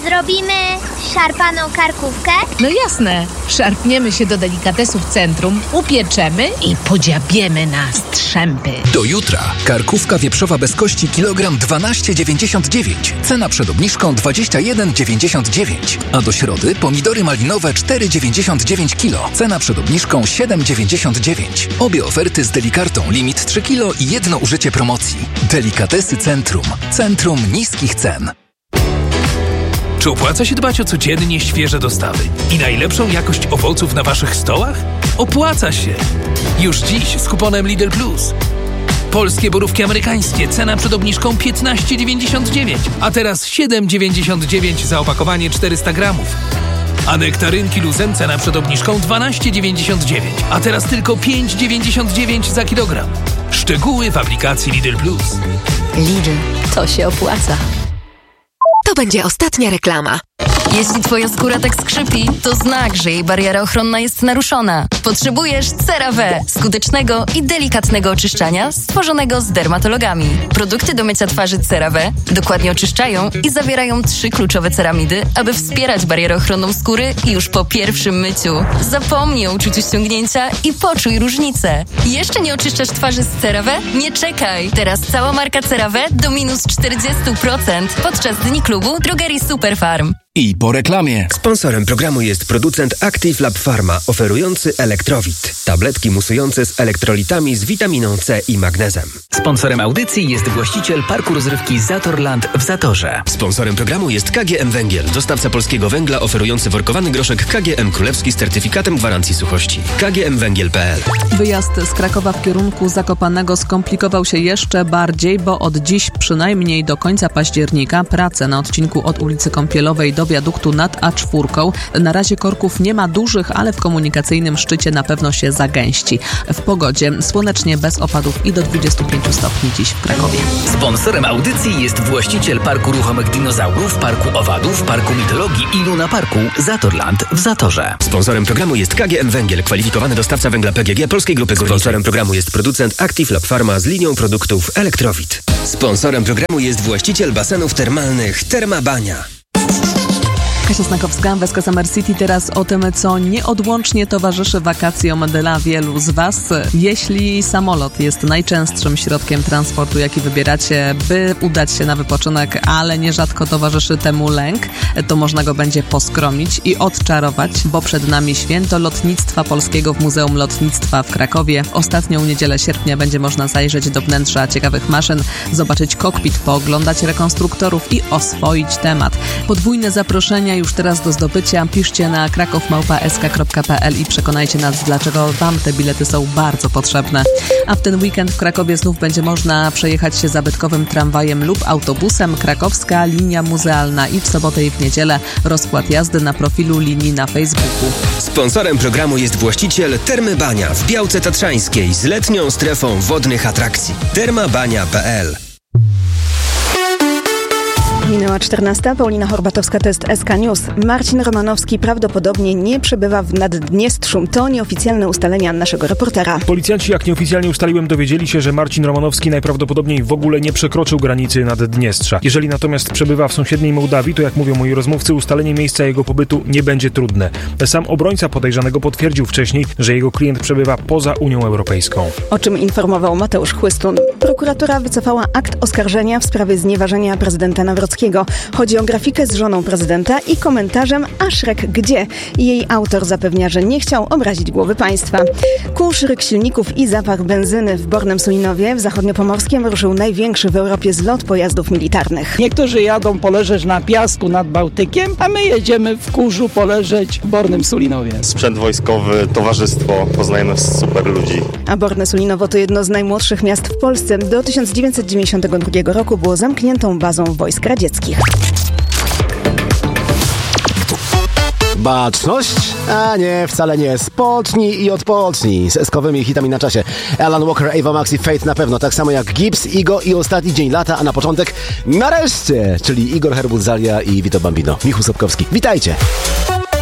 Zrobimy szarpaną karkówkę? No jasne. Szarpniemy się do delikatesów Centrum, upieczemy i podziabiemy na strzępy. Do jutra. Karkówka wieprzowa bez kości kilogram 12,99. Cena przed obniżką 21,99. A do środy pomidory malinowe 4,99 kg. Cena przed obniżką 7,99. Obie oferty z Delikartą. Limit 3 kg i jedno użycie promocji. Delikatesy Centrum. Centrum niskich cen. Czy opłaca się dbać o codziennie świeże dostawy i najlepszą jakość owoców na waszych stołach? Opłaca się! Już dziś z kuponem Lidl Plus. Polskie borówki amerykańskie, cena przed obniżką 15,99, a teraz 7,99 za opakowanie 400 gramów. A nektarynki Luzen, cena przed obniżką 12,99, a teraz tylko 5,99 za kilogram. Szczegóły w aplikacji Lidl Plus. Lidl, to się opłaca. To będzie ostatnia reklama. Jeśli twoja skóra tak skrzypi, to znak, że jej bariera ochronna jest naruszona. Potrzebujesz CeraVe, skutecznego i delikatnego oczyszczania stworzonego z dermatologami. Produkty do mycia twarzy CeraVe dokładnie oczyszczają i zawierają 3 kluczowe ceramidy, aby wspierać barierę ochronną skóry już po pierwszym myciu. Zapomnij o uczuciu ściągnięcia i poczuj różnicę. Jeszcze nie oczyszczasz twarzy z CeraVe? Nie czekaj! Teraz cała marka CeraVe do minus 40% podczas Dni Klubu Drogerii Superfarm. I po reklamie. Sponsorem programu jest producent Active Lab Pharma, oferujący Elektrowit. Tabletki musujące z elektrolitami z witaminą C i magnezem. Sponsorem audycji jest właściciel parku rozrywki Zatorland w Zatorze. Sponsorem programu jest KGM Węgiel, dostawca polskiego węgla oferujący workowany groszek KGM Królewski z certyfikatem gwarancji suchości. kgmwęgiel.pl. Wyjazd z Krakowa w kierunku Zakopanego skomplikował się jeszcze bardziej, bo od dziś przynajmniej do końca października prace na odcinku od ulicy Kąpielowej do wiaduktu nad A4. Na razie korków nie ma dużych, ale w komunikacyjnym szczycie na pewno się zagęści. W pogodzie słonecznie bez opadów i do 25 stopni dziś w Krakowie. Sponsorem audycji jest właściciel Parku Ruchomych Dinozaurów, Parku Owadów, Parku Mitologii i Luna Parku Zatorland w Zatorze. Sponsorem programu jest KGM Węgiel, kwalifikowany dostawca węgla PGG Polskiej Grupy Górniczej. Sponsorem programu jest producent Active Lab Pharma z linią produktów Elektrowit. Sponsorem programu jest właściciel basenów termalnych Termabania. Kasia Snakowska, Weska Summer City. Teraz o tym, co nieodłącznie towarzyszy wakacjom dla wielu z Was. Jeśli samolot jest najczęstszym środkiem transportu, jaki wybieracie, by udać się na wypoczynek, ale nierzadko towarzyszy temu lęk, to można go będzie poskromić i odczarować, bo przed nami święto lotnictwa polskiego w Muzeum Lotnictwa w Krakowie. W ostatnią niedzielę sierpnia będzie można zajrzeć do wnętrza ciekawych maszyn, zobaczyć kokpit, pooglądać rekonstruktorów i oswoić temat. Podwójne zaproszenia już teraz do zdobycia. Piszcie na kraków@sk.pl i przekonajcie nas, dlaczego Wam te bilety są bardzo potrzebne. A w ten weekend w Krakowie znów będzie można przejechać się zabytkowym tramwajem lub autobusem. Krakowska linia muzealna i w sobotę i w niedzielę rozkład jazdy na profilu linii na Facebooku. Sponsorem programu jest właściciel Termy Bania w Białce Tatrzańskiej z letnią strefą wodnych atrakcji. termabania.pl. Minęła 14. Paulina Horbatowska, to jest SK News. Marcin Romanowski prawdopodobnie nie przebywa w Naddniestrzu. To nieoficjalne ustalenia naszego reportera. Policjanci, jak nieoficjalnie ustaliłem, dowiedzieli się, że Marcin Romanowski najprawdopodobniej w ogóle nie przekroczył granicy Naddniestrza. Jeżeli natomiast przebywa w sąsiedniej Mołdawii, to jak mówią moi rozmówcy, ustalenie miejsca jego pobytu nie będzie trudne. Sam obrońca podejrzanego potwierdził wcześniej, że jego klient przebywa poza Unią Europejską. O czym informował Mateusz Chłystun. Prokuratura wycofała akt oskarżenia w sprawie znieważenia prezydenta Nawrockiego. Chodzi o grafikę z żoną prezydenta i komentarzem „a Szrek gdzie?”. Jej autor zapewnia, że nie chciał obrazić głowy państwa. Kurz, ryk silników i zapach benzyny w Bornem Sulinowie w Zachodniopomorskiem ruszył największy w Europie zlot pojazdów militarnych. Niektórzy jadą poleżeć na piasku nad Bałtykiem, a my jedziemy w kurzu poleżeć w Bornym Sulinowie. Sprzęt wojskowy, towarzystwo, poznajemy super ludzi. A Borne Sulinowo to jedno z najmłodszych miast w Polsce. Do 1992 roku było zamkniętą bazą wojsk radzieckich. Baczność? A nie, wcale nie. Spocznij i odpocznij z eskowymi hitami na czasie. Alan Walker, Ava Max i Fate na pewno, tak samo jak Gibbs, Igo i Ostatni Dzień Lata, a na początek nareszcie, czyli Igor Herbut, Zalia i Vito Bambino. Michu Sobkowski. Witajcie!